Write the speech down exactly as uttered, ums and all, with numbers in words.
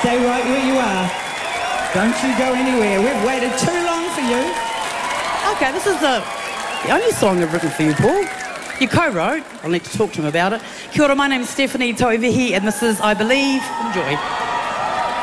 Stay right where you are. Don't you go anywhere. We've waited too long for you. Okay, this is the, the only song I've written for you, Paul. You co-wrote. I'll need to talk to him about it. Kia ora, my name's Stephanie Toivihi, and this is I Believe. Enjoy.